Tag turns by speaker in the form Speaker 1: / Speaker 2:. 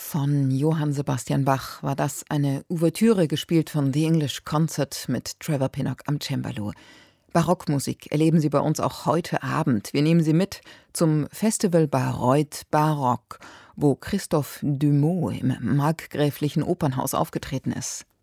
Speaker 1: Von Johann Sebastian Bach war das eine Ouvertüre, gespielt von The English Concert mit Trevor Pinnock am Cembalo. Barockmusik erleben Sie bei uns auch heute Abend. Wir nehmen Sie mit zum Festival Bayreuth Barock, wo Christophe Dumont im markgräflichen Opernhaus aufgetreten ist.